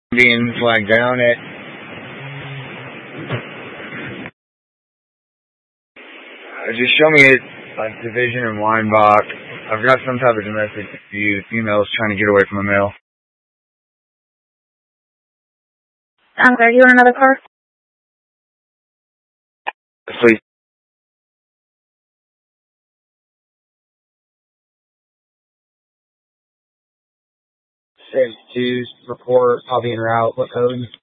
being flagged down at just show me it like Division and Weinbach. I've got some type of domestic dispute. Female's trying to get away from a male. I'm sorry, you want another car? Please. 72 report, I'll be en route. What code?